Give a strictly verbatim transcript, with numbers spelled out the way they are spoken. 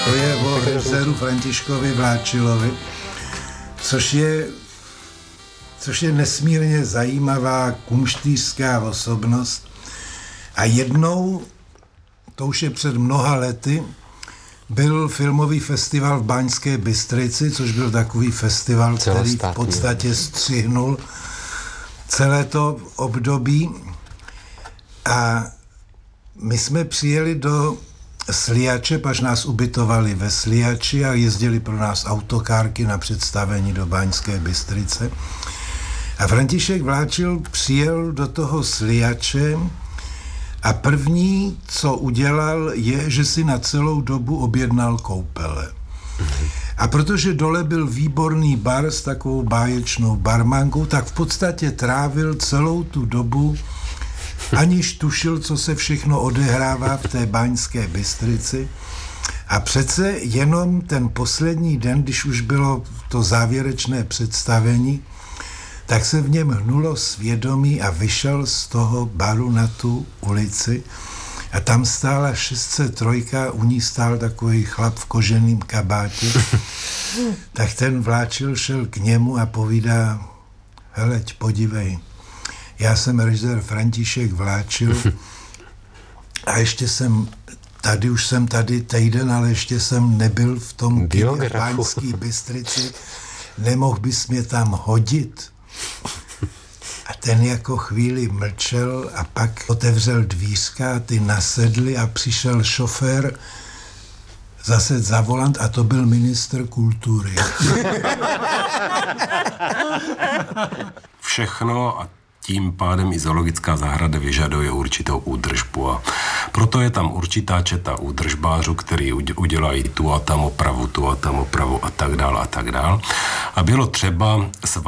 To je o režiséru Františkovi Vláčilovi, což je, což je nesmírně zajímavá kumštýřská osobnost. A jednou, to už je před mnoha lety, byl filmový festival v Baňské Bystrici, což byl takový festival, který v podstatě střihnul celé to období. A my jsme přijeli do Sliače, paž nás ubytovali ve Sliači a jezdili pro nás autokárky na představení do Baňské Bystrice. A František Vláčil přijel do toho Sliače a první, co udělal, je, že si na celou dobu objednal koupele. A protože dole byl výborný bar s takovou báječnou barmankou, tak v podstatě trávil celou tu dobu, aniž tušil, co se všechno odehrává v té Baňské Bystrici. A přece jenom ten poslední den, když už bylo to závěrečné představení, tak se v něm hnulo svědomí a vyšel z toho baru na tu ulici a tam stála šest set tři, u ní stál takový chlap v koženým kabátě. Tak ten Vláčil šel k němu a povídá: heleď, podívej, já jsem režisér František Vláčil a ještě jsem tady, už jsem tady týden, ale ještě jsem nebyl v tom Baňské Bystrici. Nemohl bys mě tam hodit? A ten jako chvíli mlčel a pak otevřel dvířka, ty nasedli a přišel šofér zase za volant a to byl ministr kultury. Všechno a tím pádem i zoologická zahrada vyžaduje určitou údržbu a proto je tam určitá četa údržbářů, který udělají tu a tam opravu, tu a tam opravu a tak dál a tak dál. A bylo třeba